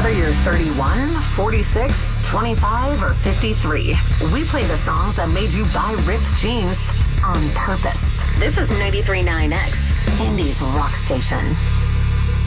Whether you're 31, 46, 25, or 53, we play the songs that made you buy ripped jeans on purpose. This is 93.9X, Indy's rock station.